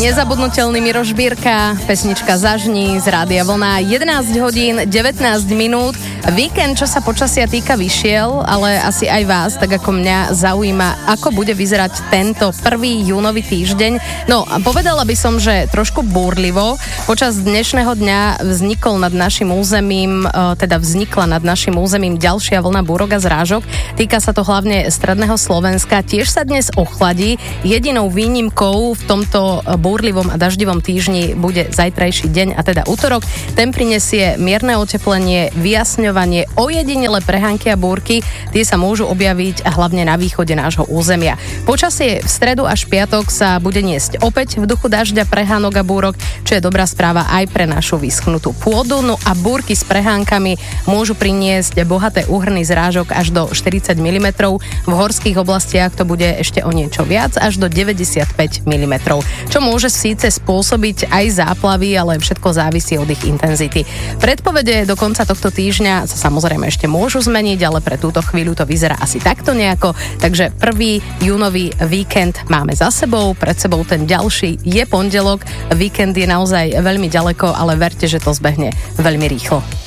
Nezabudnutelný Miro Žbírka, pesnička Zažni z Rádia Vlna, 11 hodín, 19 minút. Víkend, čo sa počasia týka, vyšiel, ale asi aj vás, tak ako mňa, zaujíma, ako bude vyzerať tento 1. júnový týždeň. No, povedala by som, že trošku búrlivo. Počas dnešného dňa vznikla nad našim územím ďalšia vlna búrok a zrážok. Týka sa to hlavne stredného Slovenska. Tiež sa dnes ochladí. Jedinou výnimkou v tomto búrlivom a daždivom týždni bude zajtrajší deň, a teda utorok. Ten prinesie mierne oteplenie, vyjasňovanie, ojedinele prehánky a búrky. Tie sa môžu objaviť hlavne na východe nášho územia. Počasie v stredu až piatok sa bude niesť opäť v duchu dažďa, prehánok a búrok, čo je dobrá správa aj pre našu vyschnutú pôdu. No a búrky s prehánkami môžu priniesť bohaté úhrny zrážok až do 40 mm. V horských oblastiach to bude ešte o niečo viac, až do 95 mm. Čo môže síce spôsobiť aj záplavy, ale všetko závisí od ich intenzity. Predpovede do konca tohto týždňa sa samozrejme ešte môžu zmeniť, ale pre túto chvíľu to vyzerá asi takto nejako. Takže 1. júnový víkend máme za sebou, pred sebou ten ďalší je pondelok. Víkend je naozaj veľmi ďaleko, ale verte, že to zbehne veľmi rýchlo.